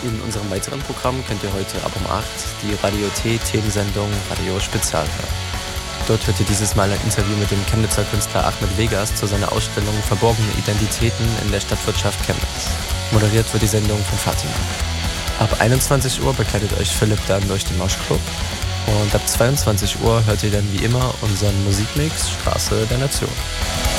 In unserem weiteren Programm könnt ihr heute ab um 8 die Radio T-Themensendung Radio Spezial hören. Dort hört ihr dieses Mal ein Interview mit dem Chemnitzer Künstler Ahmed Vegas zu seiner Ausstellung Verborgene Identitäten in der Stadtwirtschaft Chemnitz. Moderiert wird die Sendung von Fatima. Ab 21 Uhr begleitet euch Philipp dann durch den Moschclub. Und ab 22 Uhr hört ihr dann wie immer unseren Musikmix Straße der Nation.